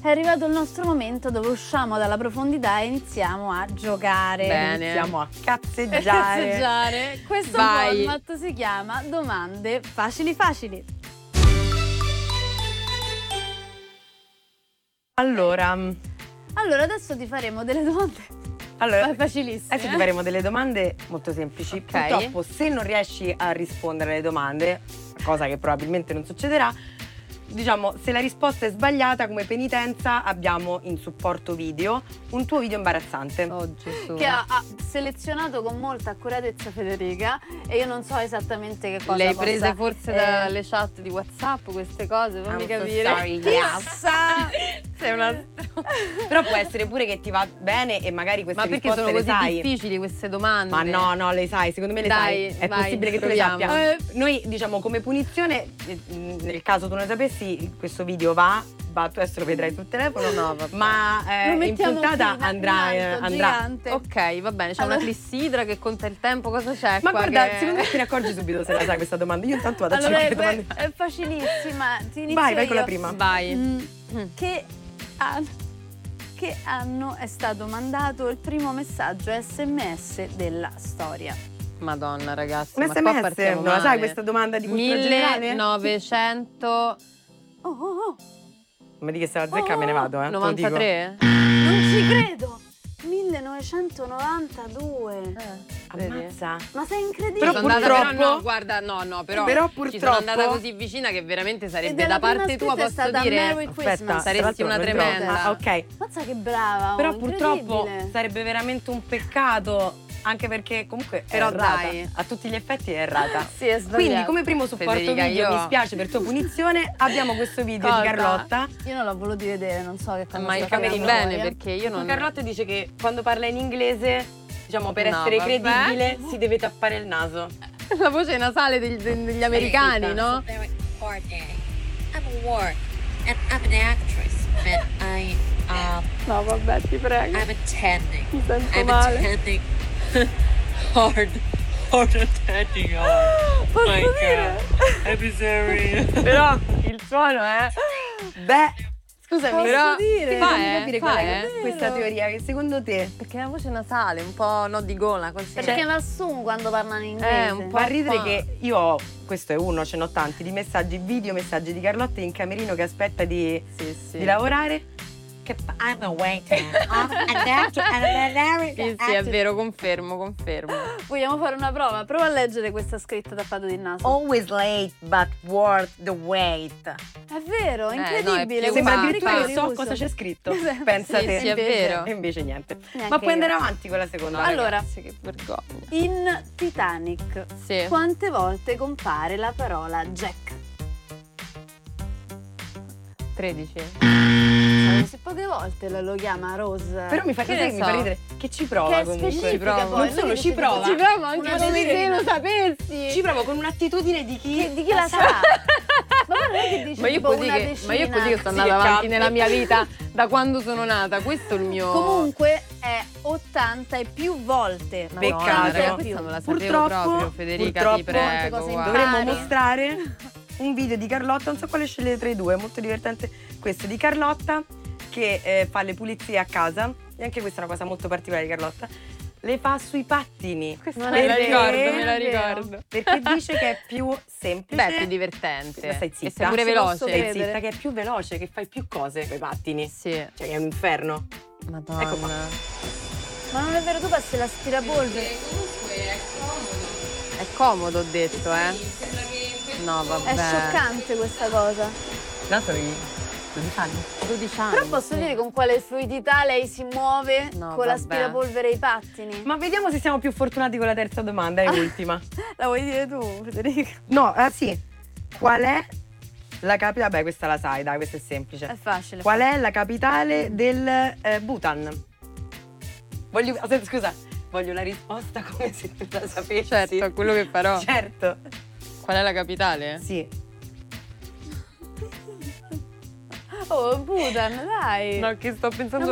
è arrivato il nostro momento dove usciamo dalla profondità e iniziamo a giocare. Bene. Iniziamo a cazzeggiare. Questo Vai. format si chiama Domande facili facili. Allora, Adesso ti faremo delle domande facilissime. adesso ti faremo delle domande molto semplici. Ok. Purtroppo, se non riesci a rispondere alle domande, cosa che probabilmente non succederà, diciamo, se la risposta è sbagliata, come penitenza abbiamo in supporto video un tuo video imbarazzante. Oh Gesù. Che ha selezionato con molta accuratezza Federica e io non so esattamente che cosa Le hai possa, prese forse dalle chat di WhatsApp queste cose? Fammi I'm so capire. sorry, yes. Sei una Però può essere pure che ti va bene e magari queste Ma perché risposte sono le così sai. difficili queste domande? Ma no, le sai, secondo me le Dai, sai. È vai, possibile che tu le proviamo. sappia. Noi, diciamo, come punizione, nel caso tu non lo sapessi, questo video va, tu adesso lo vedrai sul telefono, No, vabbè. ma Lo in mettiamo puntata qui, andrà. in alto, andrà. gigante. Ok, va bene, c'è Allora- una clessidra che conta il tempo, cosa c'è Ma qua guarda, che... secondo me te ne accorgi subito se la sai questa domanda. Io intanto vado a Allora, cercare domande. è facilissima. Ti inizio Vai con la io. prima. Vai. Che anno è stato mandato il primo messaggio SMS della storia? Madonna, ragazzi, Un ma qua SMS? partiamo Non la sai male. questa domanda di cultura generale? 1993? Oh, Ma di che se la zecca me ne vado, te lo dico. non ci credo! 1992. Vedi? Ammazza. Ma sei incredibile. Però Sono andata, purtroppo- però no, guarda, no, però ci sono purtroppo- andata così vicina che veramente Ed sarebbe è da la prima parte tua, scritta è posso stata dire. Merry Christmas. Aspetta, Saresti tra l'altro una lo vedrò. tremenda. Ah, ok. Mazza che brava. Però incredibile. purtroppo sarebbe veramente un peccato, anche perché comunque Però è errata. dai. A tutti gli effetti è errata. Sì, è sbagliato. Quindi come primo supporto Federica, video, io- mi spiace per tua punizione, abbiamo questo video Cosa? di Carlotta. Io non l'ho voluto vedere, non so che cosa Ma sia il camerino fuori. bene, perché io non... Carlotta dice che quando parla in inglese, diciamo, per No, essere vabbè. credibile si deve tappare il naso. La voce nasale degli americani, no? Very hard day. I'm a work and I'm an actress, but No, vabbè, ti prego. I'm attending. Mi sento I'm male. attending hard attending. Oh my god. I'm sorry. Però il suono è... Beh, scusami, Però dire? fammi capire qual è Vero. questa teoria che secondo te Perché la voce nasale, un po' no di gola, così. Perché mi assumo quando parlano in inglese. un po'. fa ridere qua. che io ho, questo è uno, ce n'ho tanti, di messaggi, video messaggi di Carlotta in camerino che aspetta di Sì. lavorare. Che I'm a waiter. Sì, è vero, confermo. Vogliamo fare una prova? Prova a leggere questa scritta tappato di naso. Always late but worth the wait. È vero, è no, è incredibile. più Sembra fatta. addirittura che so Riuso. cosa c'è scritto. Sì, Pensate. sì, è vero. E invece niente. Neanche Ma puoi io. andare avanti con la seconda. Allora, Ragazzi, che vergogna. in Titanic, Sì. quante volte compare la parola Jack? 13. Sai, così poche volte lo chiama Rose. Però mi fa, Che sai ne che mi fa so? ridere che ci prova che è comunque. specifica prova. poi. Non solo che ci dice prova. tipo, Ci provo anche Una come se decina. lo sapessi. Ci provo con un'attitudine di Di chi la sa? Ma poi non è che dice Ma io tipo così una che decina. ma io così che sto Sì, andata che avanti cambi. nella mia vita da quando sono nata. Questo è il mio. Comunque è 80 e più volte. Madonna, peccato. raga, questa non la sapevo Purtroppo- proprio, Federica, purtroppo ti prego. quante cose guarda. dovremmo Pare. mostrare un video di Carlotta, non so quale scegliere tra i due, è molto divertente questo di Carlotta che fa le pulizie a casa e anche questa è una cosa molto particolare di Carlotta. Le fa sui pattini. Non Me è la vero, ricordo, non me è la vero. ricordo. Perché dice che è più semplice. Beh, è più divertente. Ma stai zitta. E sei pure Ci posso veloce. credere. Zitta, che è più veloce, che fai più cose con i pattini. Sì. Cioè che è un inferno. Madonna. Ecco qua. Ma non è vero, tu passi l'aspirapolvere. È comodo, ho detto, No, vabbè. È scioccante questa cosa. Tanto avevi 12 anni. 12 anni. Però posso sì. dire con quale fluidità lei si muove No, con vabbè. l'aspirapolvere e i pattini. Ma vediamo se siamo più fortunati con la terza domanda, è l'ultima. La vuoi dire tu, Federica? No, sì. Qual è la capitale? Vabbè, questa la sai, dai, questa è semplice. È facile. Qual è la capitale del Bhutan? Scusa, voglio la risposta come se tu la sapessi. Certo, è quello che farò. Certo. Qual è la capitale? Sì. Oh, Bhutan, dai. No, che sto pensando